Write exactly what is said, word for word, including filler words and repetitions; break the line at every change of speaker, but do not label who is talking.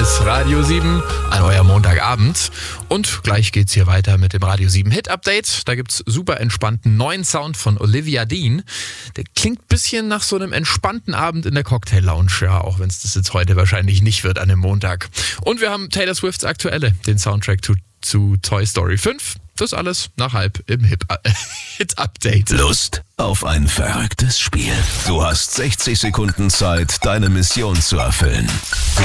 ist Radio sieben an euer Montagabend. Und gleich geht's hier weiter mit dem Radio sieben Hit Update. Da gibt's super entspannten neuen Sound von Olivia Dean. Der klingt ein bisschen nach so einem entspannten Abend in der Cocktail Lounge, ja, auch wenn es das jetzt heute wahrscheinlich nicht wird an dem Montag. Und wir haben Taylor Swifts Aktuelle, den Soundtrack zu, zu Toy Story fünf. Das alles nach halb im Hit-Update.
Lust auf ein verrücktes Spiel? Du hast sechzig Sekunden Zeit, deine Mission zu erfüllen.